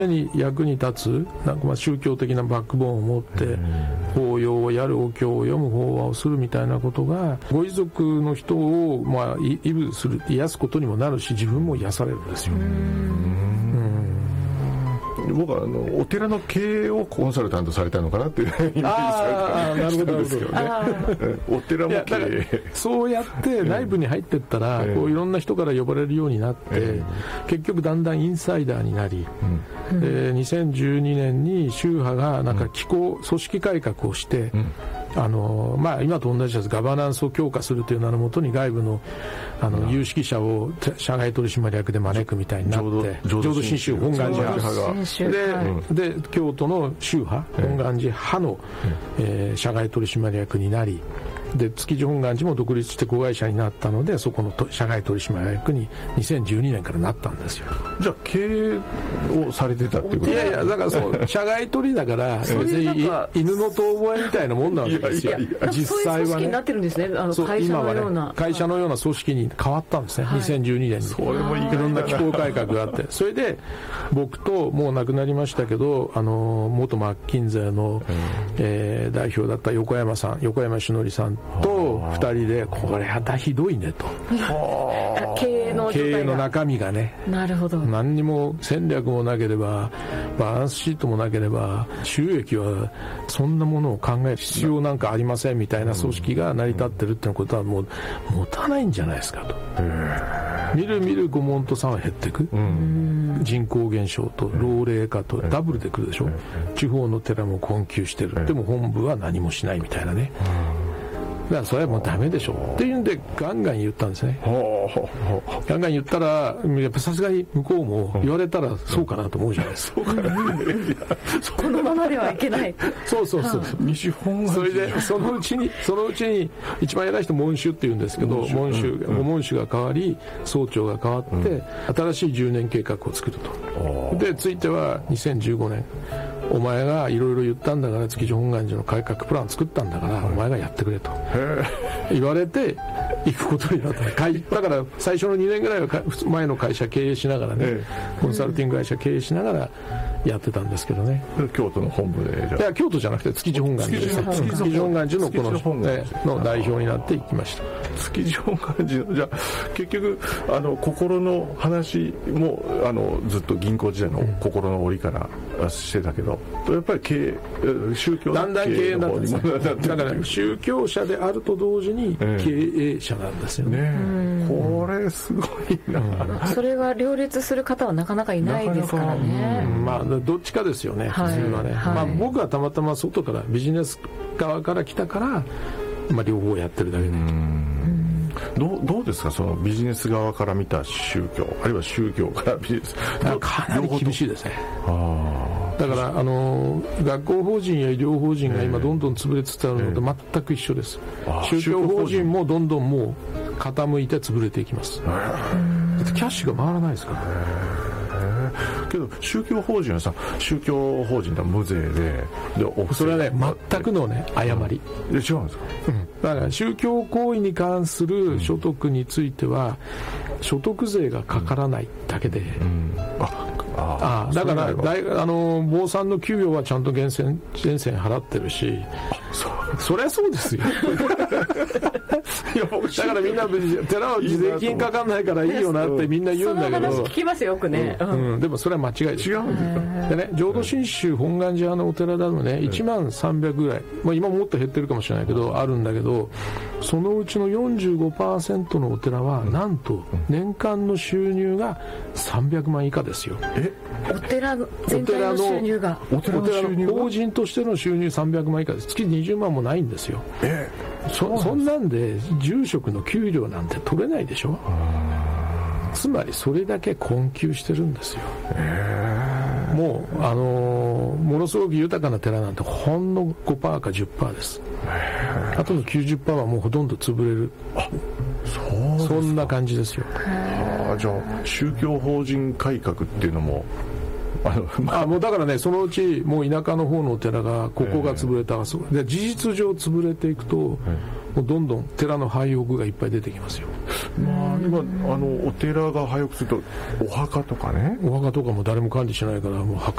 に役に立つなんか宗教的なバックボーンを持って法要をやる、お経を読む、法話をするみたいなことがご遺族の人を癒すことにもなるし、自分も癒されるんですよ。 僕はお寺の経営をコンサルタントされたのかなっていうイメージされたんですけどね。お寺も経営、 そうやって内部に入っていったら、こういろんな人から呼ばれるようになって、結局だんだんインサイダーになり、2012年に宗派がなんか組織改革をして、今と同じです。ガバナンスを強化するという名のもとに外部の有識者を社外取締役で招くみたいになって、浄土真宗本願寺派で京都の宗派本願寺派の社外取締役になり、で築地本願寺も独立して子会社になったので、そこの社外取締役に2012年からなったんですよ。 じゃあ経営をされてたっていうこと？ いやだからそう社外取だから別に犬の遠吠えみたいなもんなわけですよ。実際はね、そういう組織になってるんですね。会社のような会社のような組織に変わったんですね、2012年に。それもいろんな機構改革があって、それで僕ともう亡くなりましたけど元マッキンゼーの代表だった横山しのりさんと2人で、これはひどいねと経営の中身がね、 なるほど、 何にも戦略もなければバランスシートもなければ収益はそんなものを考える必要なんかありませんみたいな組織が成り立ってるっていうことはもう持たないんじゃないですかと。みるみるご門徒さんは減っていく、人口減少と老齢化とダブルでくるでしょ。地方の寺も困窮してる、でも本部は何もしないみたいなね。だからそれはもうダメでしょっていうんでガンガン言ったんですね。ガンガン言ったらやっぱさすがに向こうも言われたらそうかなと思うじゃないですか。 このままではいけない。 そう西本願寺、それでそのうちに一番偉い人門主って言うんですけど、門主が変わり総長が変わって、新しい10年計画を作ると。でついては2015年お前がいろいろ言ったんだから、築地本願寺の改革プラン作ったんだから、お前がやってくれと言われて行くことになった。だから最初の2年ぐらいは前の会社経営しながらね、コンサルティング会社経営しながらやってたんですけどね。 京都の本部で？ いや京都じゃなくて築地本願寺です。築地本願寺のこの代表になっていきました。 築地本願寺のじゃあ結局心の話もずっと銀行時代の心の折からしてたけど、やっぱり宗教だんだん経営になってだから宗教者であると同時に経営者なんですよね。 これすごいな。 それが両立する方はなかなかいないですからね。 どっちかですよね、普通はね。僕はたまたま外からビジネス側から来たから、両方やってるだけで。 どうですか、そのビジネス側から見た宗教、あるいは宗教からビジネス、 かなり厳しいですね。だから学校法人や医療法人が今どんどん潰れつつあるのと全く一緒です。宗教法人もどんどんもう傾いて潰れていきます。だってキャッシュが回らないですから。 けど宗教法人はさ、宗教法人は無税でそれはね全くのね誤り。 違うんですか？ だから宗教行為に関する所得については所得税がかからないだけで、だから坊さんの給与はちゃんと源泉払ってるし、そりゃそうですよ。だからみんな寺は税金かかんないからいいよなってみんな言うんだけど、 その話聞きますよくね。 でもそれは間違いです。 違うんですか？ でね、浄土真宗本願寺のお寺だとね1万300ぐらい、今もっと減ってるかもしれないけどあるんだけど、そのうちの 45% のお寺はなんと年間の収入が300万以下ですよ。 お寺全体の収入が、 お寺の法人としての収入300万以下です。月20万もないんですよ。そんなんで住職の給料なんて取れないでしょ。つまりそれだけ困窮してるんですよ。もうものすごく豊かな寺なんてほんの 5% か 10% です。あとの 90% はもうほとんど潰れる。そんな感じですよ。 じゃあ宗教法人改革っていうのももうだからね、そのうちもう田舎の方のお寺がここが潰れた、で事実上潰れていくと、もうどんどん寺の廃屋がいっぱい出てきますよ。 今お寺が廃屋するとお墓とかね、 お墓とかも誰も管理しないからもう破